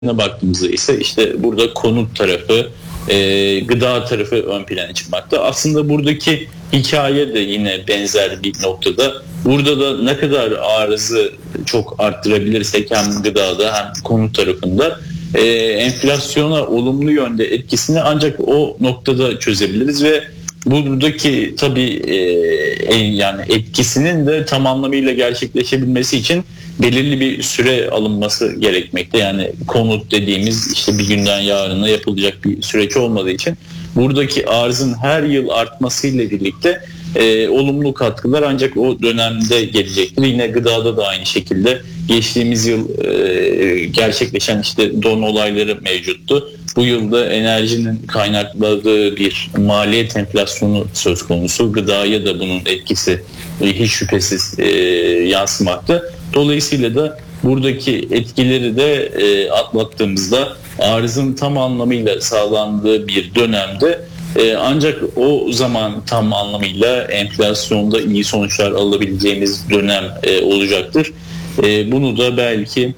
baktığımızda ise işte burada konut tarafı, gıda tarafı ön plana çıkmakta. Aslında buradaki hikaye de yine benzer bir noktada. Burada da ne kadar arzı çok arttırabilirsek hem gıdada hem konut tarafında enflasyona olumlu yönde etkisini ancak o noktada çözebiliriz ve buradaki tabii yani etkisinin de tam anlamıyla gerçekleşebilmesi için belirli bir süre alınması gerekmekte. Yani konut dediğimiz işte bir günden yarına yapılacak bir süreç olmadığı için buradaki arzın her yıl artmasıyla birlikte olumlu katkılar ancak o dönemde gelecektir. Yine gıdada da aynı şekilde geçtiğimiz yıl gerçekleşen işte don olayları mevcuttu. Bu yılda enerjinin kaynakladığı bir maliyet enflasyonu söz konusu. Gıdaya da bunun etkisi hiç şüphesiz yansımakta. Dolayısıyla da buradaki etkileri de atlattığımızda arzın tam anlamıyla sağlandığı bir dönemde ancak o zaman tam anlamıyla enflasyonda iyi sonuçlar alabileceğimiz dönem olacaktır. Bunu da belki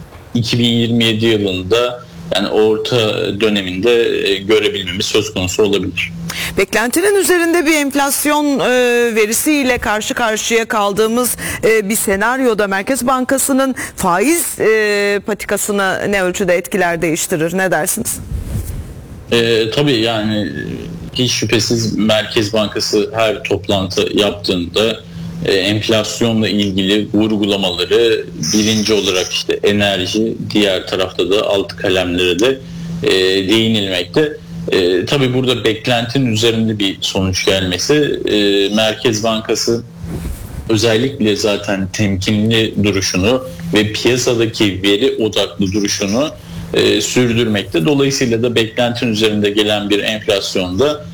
2027 yılında yani orta döneminde görebilmemiz söz konusu olabilir. Beklentinin üzerinde bir enflasyon verisiyle karşı karşıya kaldığımız bir senaryoda Merkez Bankası'nın faiz patikasını ne ölçüde etkiler değiştirir? Ne dersiniz? Tabii yani hiç şüphesiz Merkez Bankası her toplantı yaptığında enflasyonla ilgili vurgulamaları birinci olarak işte enerji, diğer tarafta da alt kalemlere de değinilmekte. Tabii burada beklentinin üzerinde bir sonuç gelmesi Merkez Bankası özellikle zaten temkinli duruşunu ve piyasadaki veri odaklı duruşunu sürdürmekte. Dolayısıyla da beklentinin üzerinde gelen bir enflasyonda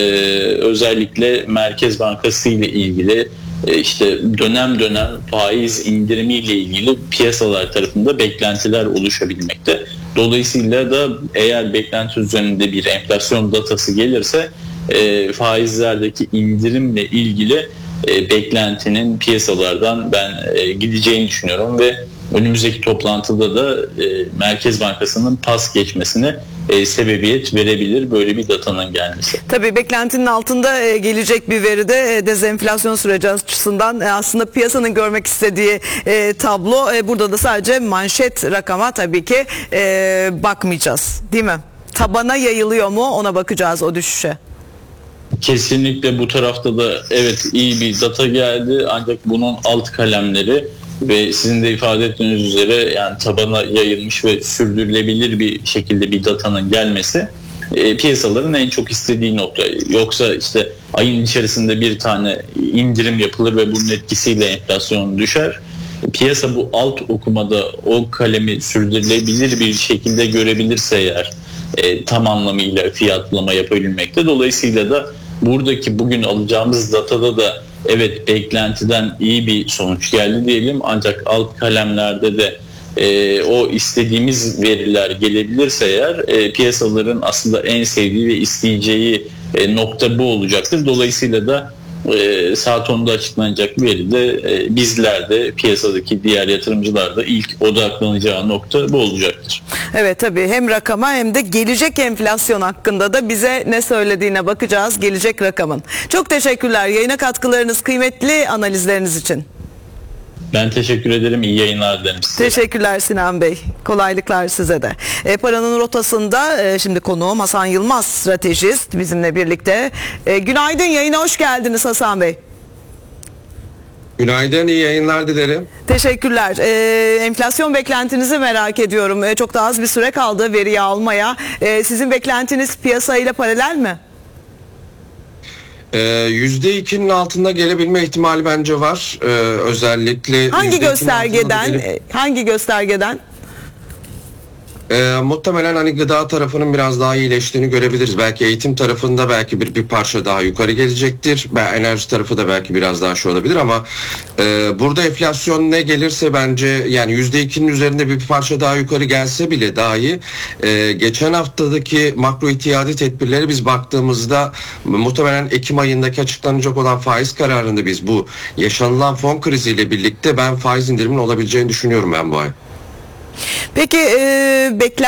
özellikle Merkez Bankası ile ilgili işte dönem dönem faiz indirimiyle ilgili piyasalar tarafında beklentiler oluşabilmekte. Dolayısıyla da eğer beklenti üzerinde bir enflasyon datası gelirse faizlerdeki indirimle ilgili beklentinin piyasalardan ben gideceğini düşünüyorum ve önümüzdeki toplantıda da Merkez Bankası'nın pas geçmesine sebebiyet verebilir böyle bir datanın gelmesi. Tabii beklentinin altında gelecek bir veri de dezenflasyon süreci açısından aslında piyasanın görmek istediği tablo. Burada da sadece manşet rakama tabii ki bakmayacağız, değil mi? Tabana yayılıyor mu ona bakacağız, o düşüşe. Kesinlikle bu tarafta da evet iyi bir data geldi ancak bunun alt kalemleri ve sizin de ifade ettiğiniz üzere yani tabana yayılmış ve sürdürülebilir bir şekilde bir datanın gelmesi piyasaların en çok istediği nokta. Yoksa işte ayın içerisinde bir tane indirim yapılır ve bunun etkisiyle enflasyon düşer. Piyasa bu alt okumada o kalemi sürdürülebilir bir şekilde görebilirse eğer tam anlamıyla fiyatlama yapabilmekte. Dolayısıyla da buradaki bugün alacağımız datada da evet beklentiden iyi bir sonuç geldi diyelim ancak alt kalemlerde de o istediğimiz veriler gelebilirse eğer piyasaların aslında en sevdiği ve isteyeceği nokta bu olacaktır. Dolayısıyla da saat 10'da açıklanacak veri de bizler de piyasadaki diğer yatırımcılar da ilk odaklanacağı nokta bu olacaktır. Evet tabii hem rakama hem de gelecek enflasyon hakkında da bize ne söylediğine bakacağız gelecek rakamın. Çok teşekkürler yayına katkılarınız, kıymetli analizleriniz için. Ben teşekkür ederim. İyi yayınlar dilerim size. Teşekkürler Sinan Bey. Kolaylıklar size de. Paranın rotasında şimdi konuğum Hasan Yılmaz, stratejist bizimle birlikte. Günaydın, yayına hoş geldiniz Hasan Bey. Günaydın, iyi yayınlar dilerim. Teşekkürler. Enflasyon beklentinizi merak ediyorum. Çok da az bir süre kaldı veriyi almaya. Sizin beklentiniz piyasayla paralel mi? %2'nin altında gelebilme ihtimali bence var. Özellikle hangi göstergeden? Muhtemelen hani gıda tarafının biraz daha iyileştiğini görebiliriz. Belki eğitim tarafında belki bir parça daha yukarı gelecektir. Enerji tarafı da belki biraz daha şey olabilir ama burada enflasyon ne gelirse bence yani %2'nin üzerinde bir parça daha yukarı gelse bile dahi geçen haftadaki makro ihtiyati tedbirleri biz baktığımızda muhtemelen Ekim ayındaki açıklanacak olan faiz kararında biz bu yaşanılan fon kriziyle birlikte ben faiz indiriminin olabileceğini düşünüyorum ben bu ay. Peki beklenti